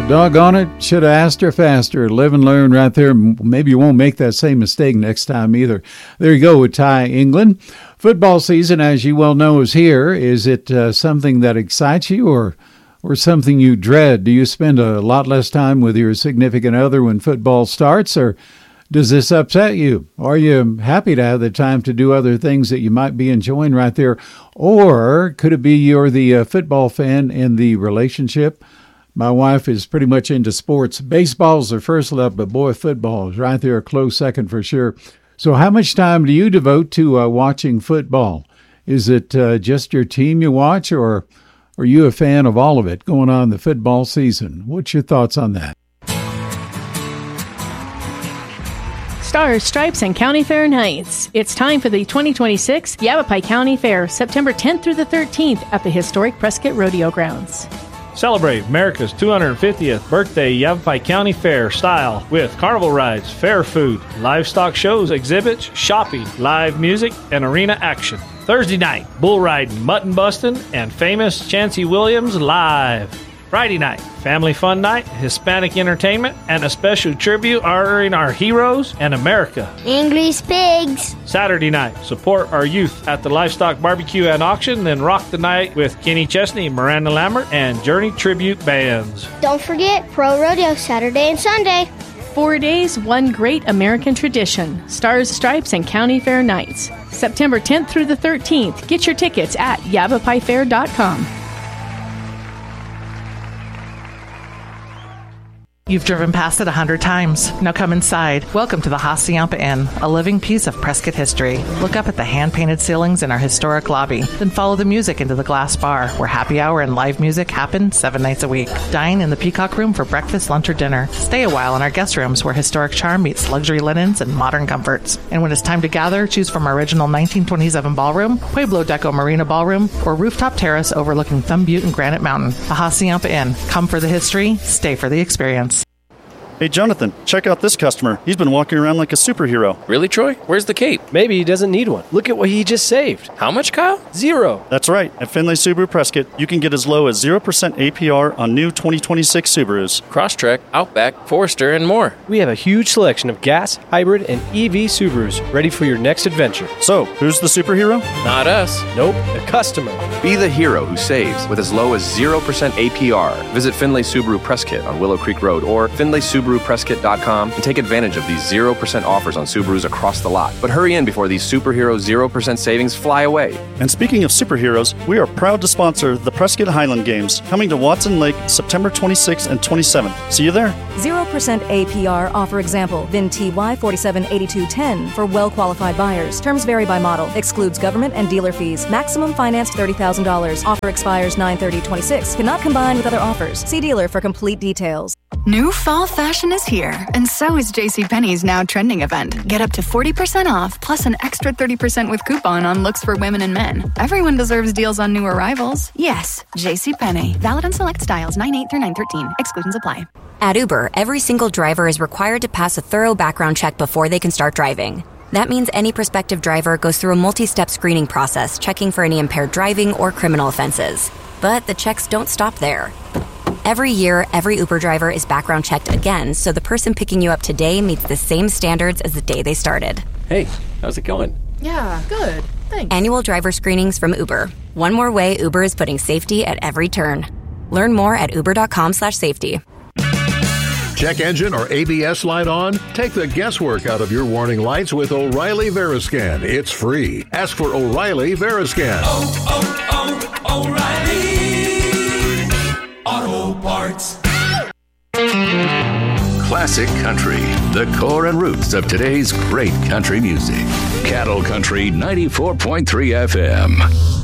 Doggone it. Should have asked her faster. Live and learn right there. Maybe you won't make that same mistake next time either. There you go with Ty England. Football season, as you well know, is here. Is it something that excites you or something you dread? Do you spend a lot less time with your significant other when football starts, or does this upset you? Are you happy to have the time to do other things that you might be enjoying right there? Or could it be you're the football fan in the relationship? My wife is pretty much into sports. Baseball's her first love, but boy, football is right there a close second for sure. So how much time do you devote to watching football? Is it just your team you watch, or are you a fan of all of it going on in the football season? What's your thoughts on that? Stars, Stripes, and County Fair Nights. It's time for the 2026 Yavapai County Fair, September 10th through the 13th at the historic Prescott Rodeo Grounds. Celebrate America's 250th birthday Yavapai County Fair style with carnival rides, fair food, livestock shows, exhibits, shopping, live music, and arena action. Thursday night, bull riding, mutton busting, and famous Chancey Williams live. Friday night, family fun night, Hispanic entertainment, and a special tribute honoring our heroes and America. English pigs. Saturday night, support our youth at the Livestock Barbecue and Auction, then rock the night with Kenny Chesney, Miranda Lambert, and Journey Tribute Bands. Don't forget Pro Rodeo Saturday and Sunday. 4 days, one great American tradition. Stars, Stripes, and County Fair Nights. September 10th through the 13th. Get your tickets at yavapaifair.com. You've driven past it 100 times. Now come inside. Welcome to the Hacienda Inn, a living piece of Prescott history. Look up at the hand-painted ceilings in our historic lobby. Then follow the music into the glass bar, where happy hour and live music happen 7 nights a week. Dine in the Peacock Room for breakfast, lunch, or dinner. Stay a while in our guest rooms, where historic charm meets luxury linens and modern comforts. And when it's time to gather, choose from our original 1927 ballroom, Pueblo Deco Marina Ballroom, or rooftop terrace overlooking Thumb Butte and Granite Mountain. The Hacienda Inn. Come for the history, stay for the experience. Hey, Jonathan, check out this customer. He's been walking around like a superhero. Really, Troy? Where's the cape? Maybe he doesn't need one. Look at what he just saved. How much, Kyle? 0. That's right. At Finley Subaru Prescott, you can get as low as 0% APR on new 2026 Subarus. Crosstrek, Outback, Forester, and more. We have a huge selection of gas, hybrid, and EV Subarus ready for your next adventure. So, who's the superhero? Not us. Nope, the customer. Be the hero who saves with as low as 0% APR. Visit Finley Subaru Prescott on Willow Creek Road or FinleySubaruPrescott.com and take advantage of these 0% offers on Subarus across the lot. But hurry in before these superhero 0% savings fly away. And speaking of superheroes, we are proud to sponsor the Prescott Highland Games, coming to Watson Lake September 26th and 27th. See you there. 0% APR offer example, VIN TY 478210 for well-qualified buyers. Terms vary by model. Excludes government and dealer fees. Maximum financed $30,000. Offer expires 9/30/26. Cannot combine with other offers. See dealer for complete details. New fall fashion is here, and so is JCPenney's Now Trending event. Get up to 40% off, plus an extra 30% with coupon on looks for women and men. Everyone deserves deals on new arrivals. Yes, JCPenney. Valid on select styles 9/8 through 9/13. Exclusions apply. At Uber, every single driver is required to pass a thorough background check before they can start driving. That means any prospective driver goes through a multi-step screening process, checking for any impaired driving or criminal offenses. But the checks don't stop there. Every year, every Uber driver is background checked again, so the person picking you up today meets the same standards as the day they started. Hey, how's it going? Yeah, good. Thanks. Annual driver screenings from Uber. One more way Uber is putting safety at every turn. Learn more at uber.com/safety. Check engine or ABS light on? Take the guesswork out of your warning lights with O'Reilly Veriscan. It's free. Ask for O'Reilly Veriscan. O'Reilly Auto Parts. Classic country, the core and roots of today's great country music. Cattle Country 94.3 FM.